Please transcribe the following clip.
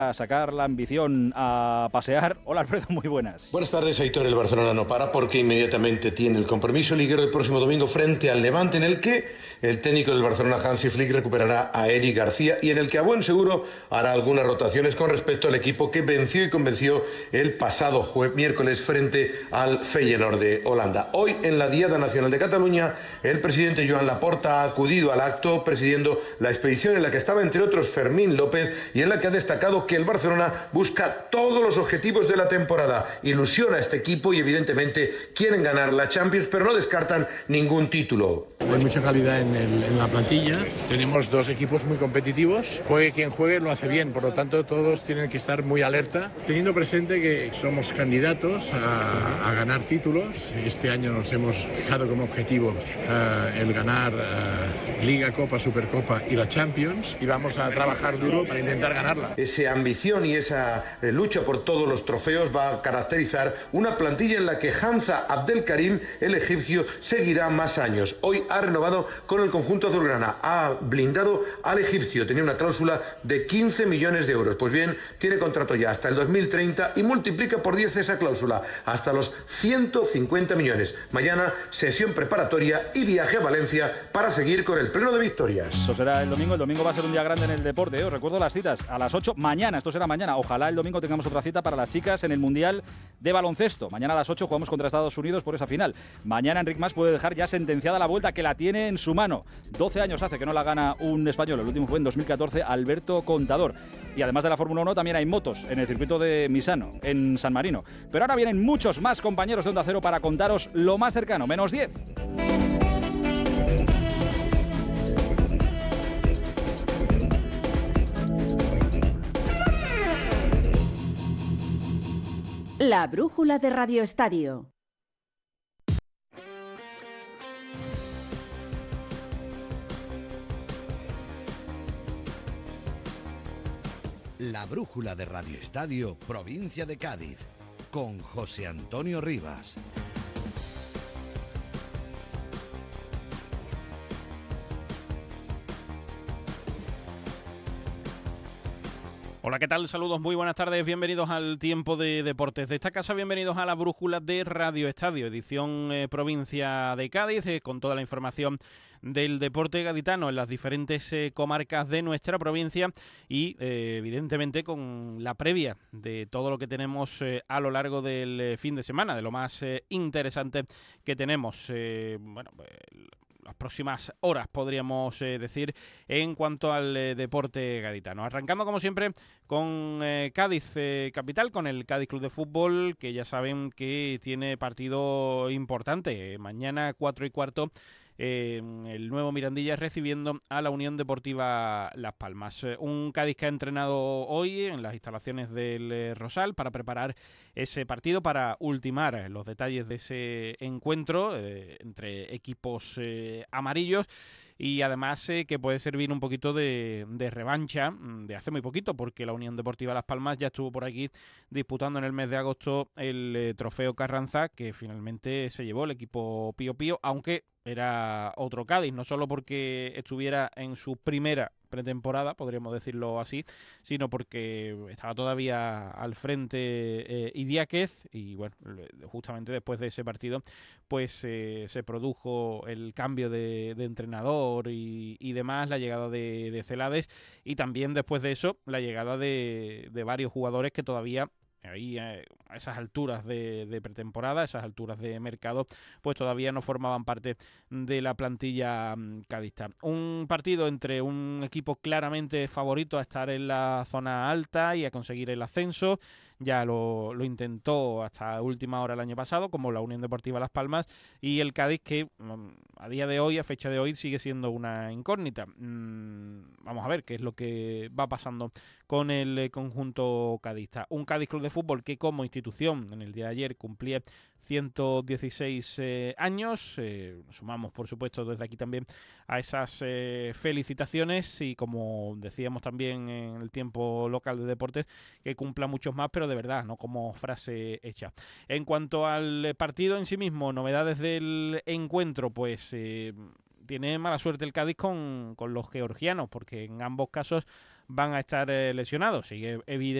a sacar la ambición a pasear. Hola Alfredo, muy buenas. Buenas tardes, Aitor. El Barcelona no para porque inmediatamente tiene el compromiso liguero el próximo domingo frente al Levante, en el que el técnico del Barcelona, Hansi Flick, recuperará a Eric García y en el que a buen seguro hará algunas rotaciones con respecto al equipo que venció y convenció el pasado miércoles frente al Feyenoord de Holanda. Hoy, en la Diada Nacional de Cataluña, el presidente Joan Laporta ha acudido al acto presidiendo la expedición en la que estaba, entre otros, Fermín López, y en la que ha destacado que el Barcelona busca todos los objetivos de la temporada, ilusiona a este equipo y evidentemente quieren ganar la Champions, pero no descartan ningún título. Hay mucha calidad en la plantilla, tenemos dos equipos muy competitivos, juegue quien juegue lo hace bien, por lo tanto todos tienen que estar muy alerta, teniendo presente que somos candidatos a ganar títulos. Este año nos hemos fijado como objetivo el ganar Liga, Copa, Supercopa y la Champions, y vamos a trabajar duro para intentar ganarla. Esa ambición y esa lucha por todos los trofeos va a caracterizar una plantilla en la que Hamza Abdelkarim, el egipcio, seguirá más años. Hoy ha renovado con el conjunto azulgrana, ha blindado al egipcio, tenía una cláusula de 15 millones de euros. Pues bien, tiene contrato ya hasta el 2030 y multiplica por 10 esa cláusula, hasta los 150 millones. Mañana, sesión preparatoria y viaje a Valencia para seguir con el pleno de victorias. Esto será el domingo va a ser un día grande en el deporte, ¿eh? Os recuerdo las citas, a las 8 mañana, esto será mañana. Ojalá el domingo tengamos otra cita para las chicas en el Mundial de Baloncesto. Mañana a las 8 jugamos contra Estados Unidos por esa final. Mañana Enric Mas puede dejar ya sentenciada la vuelta, que la tiene en su mano. 12 años hace que no la gana un español, el último fue en 2014, Alberto Contador. Y además de la Fórmula 1 también hay motos en el circuito de Misano, en San Marino. Pero ahora vienen muchos más compañeros de Onda Cero para contaros lo más cercano, -10. La brújula de Radio Estadio. La brújula de Radio Estadio, provincia de Cádiz, con José Antonio Rivas. Hola, ¿qué tal? Saludos, muy buenas tardes, bienvenidos al Tiempo de Deportes de esta casa, bienvenidos a la brújula de Radio Estadio, edición provincia de Cádiz, con toda la información del deporte gaditano en las diferentes comarcas de nuestra provincia y evidentemente con la previa de todo lo que tenemos a lo largo del fin de semana, de lo más interesante que tenemos. Las próximas horas, podríamos decir, en cuanto al deporte gaditano. Arrancando, como siempre, con Cádiz Capital, con el Cádiz Club de Fútbol, que ya saben que tiene partido importante. Mañana, 4:15, el nuevo Mirandilla recibiendo a la Unión Deportiva Las Palmas. Un Cádiz que ha entrenado hoy en las instalaciones del Rosal para preparar ese partido, para ultimar los detalles de ese encuentro entre equipos amarillos. Y además que puede servir un poquito de revancha de hace muy poquito, porque la Unión Deportiva Las Palmas ya estuvo por aquí disputando en el mes de agosto el trofeo Carranza, que finalmente se llevó el equipo Pío Pío, aunque era otro Cádiz, no solo porque estuviera en su primera pretemporada, podríamos decirlo así, sino porque estaba todavía al frente Idiáquez y bueno, justamente después de ese partido pues se produjo el cambio de entrenador y demás, la llegada de Celades, y también después de eso la llegada de varios jugadores que todavía ahí a esas alturas de pretemporada, a esas alturas de mercado, pues todavía no formaban parte de la plantilla cadista. Un partido entre un equipo claramente favorito a estar en la zona alta y a conseguir el ascenso. Ya lo intentó hasta última hora el año pasado, como la Unión Deportiva Las Palmas, y el Cádiz, que a día de hoy, a fecha de hoy, sigue siendo una incógnita. Vamos a ver qué es lo que va pasando con el conjunto cadista. Un Cádiz Club de Fútbol que como institución en el día de ayer cumplía 116 años. Sumamos, por supuesto, desde aquí también a esas felicitaciones y, como decíamos también en el tiempo local de deportes, que cumpla muchos más, pero de verdad, no como frase hecha. En cuanto al partido en sí mismo, novedades del encuentro, pues tiene mala suerte el Cádiz con los georgianos, porque en ambos casos van a estar lesionados. Sigue evidente